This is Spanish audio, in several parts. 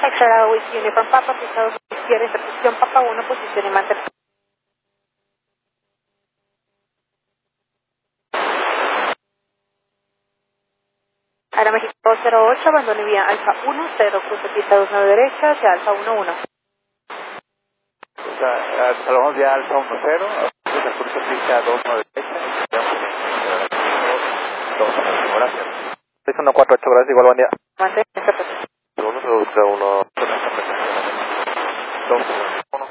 Extra with Uniform Papa, pista 2 izquierda, intercepción Papa 1, posición y manter. Ahora México 208, abandone vía Alfa 1, 0, cruce pista 29 derecha, hacia Alfa 11. Salvamos ya Alfa 10, cruce pista 29 derecha, 2, gracias. 6148, gracias, igual buen día. Mantén esta posición. 1, 2, 1.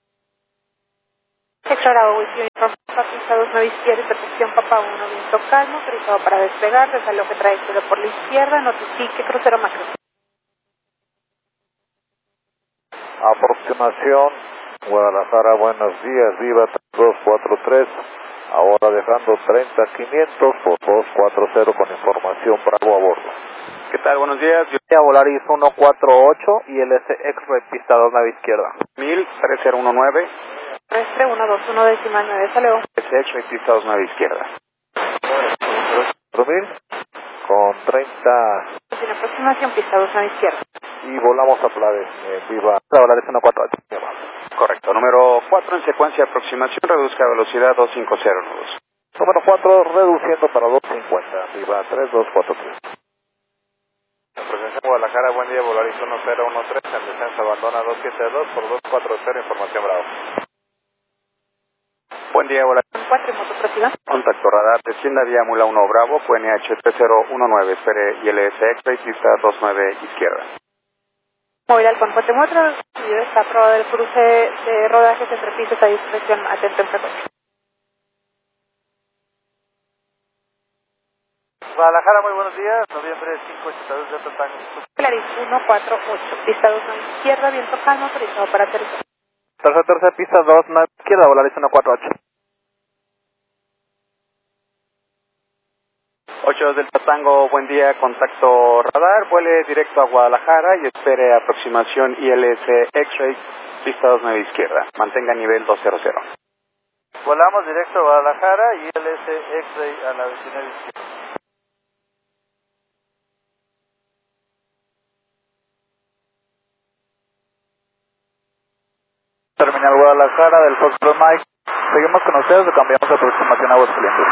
Extra with Uniform Papa, pista 29 izquierda, intercepción Papa 1, viento calmo, autorizado para despegar, desaloje trayectoria por la izquierda, notifique crucero macro. Aproximación, Guadalajara, buenos días, Viva 243, ahora dejando 30-500 por 240 con información Bravo a bordo. ¿Qué tal? Buenos días. Yo voy a Volaris 148 y el X-Ray pista 2 nave izquierda. 1000-3019, Terrestre 121 decimal 9, saleo. X-Ray pista 2 nave izquierda. 4000 con 30 Tiene aproximación, pista 2 nave izquierda. y volamos a Plaves, Viva Volaris 148. Correcto. Número 4 en secuencia de aproximación, reduzca velocidad 250 nudos. Número 4 reduciendo para 250, Viva 3243. Presencia Guadalajara, buen día, Volaris 1013, en descenso abandona 272 por 240, información Bravo. Buen día, hola. 4 en moto próxima. Contacto radar, descienda vía Mula 1 Bravo, QNH 3019, espere ILS X-Ray pista 29 izquierda. Móvil al Confuente Muestro, está aprobado el cruce de rodajes entre pisos a discreción, atento en frecuencia. Guadalajara, muy buenos días, noviembre 582 de Tango. Claris 148, pista 2 nave izquierda, viento calmo, autorizado para aterrizar. Tercera pista 2, nave izquierda, Volaris 148. 8 del Tango, buen día, contacto radar, vuele directo a Guadalajara y espere aproximación ILS X-Ray, pista 29 izquierda, mantenga nivel 200. Volamos directo a Guadalajara y ILS X-Ray a la 29 izquierda. Terminal Guadalajara del Foxtrot Mike. ¿Seguimos con ustedes o cambiamos de aproximación a Aguascalientes?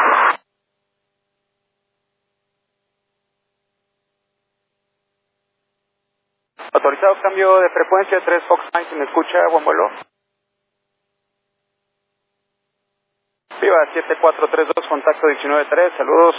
Autorizado cambio de frecuencia, 3 Fox Mike, ¿me escucha? Buen vuelo. Viva 7432, contacto 193, saludos.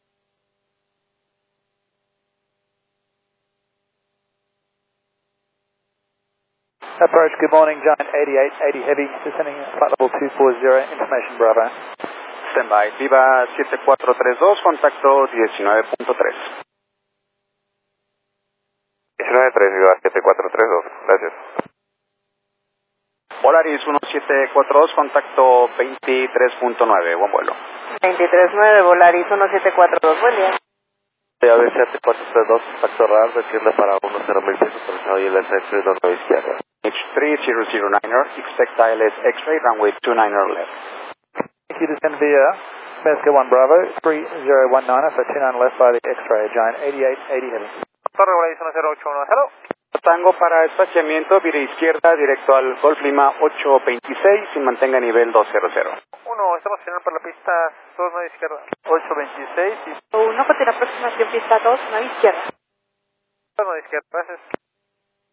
Approach, good morning, Giant 8880 Heavy, descending flight level 240, information Bravo. Standby, Viva 7432, contacto 19.3. 19.3, Viva 7432, gracias. Volaris 1742, contacto 23.9, buen vuelo. 23.9, Volaris 1742, buen día. AV 7432, contacto radar, desciende para 10.000 pies, autorizado ILS X-Ray 29 izquierda. H3009er, expect ILS X-Ray, runway 29er left. Thank you, descend via Mexico 1 Bravo, 3019, so 29 left by the X-Ray, Giant 8880 Heavy. Torre Volaris 1081, hello. Tango para espaciamiento, vire izquierda, directo al Golf Lima 826 y mantenga nivel 200. 1, estamos final para la pista 2, nave izquierda. 826 y 1, continúa aproximación, pista 2 nave izquierda. 2, nave izquierda, gracias.